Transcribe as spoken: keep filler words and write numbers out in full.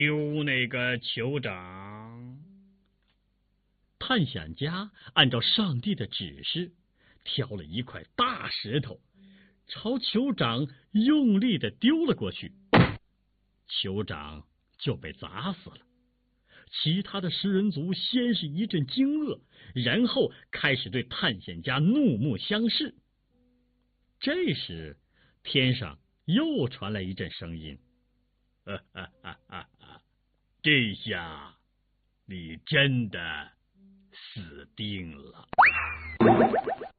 丢那个酋长。 探险家按照上帝的指示，挑了一块大石头，朝酋长用力的丢了过去，酋长就被砸死了。其他的食人族先是一阵惊愕，然后开始对探险家怒目相视。这时，天上又传来一阵声音：“哈哈哈哈哈！这下你真的死定了。”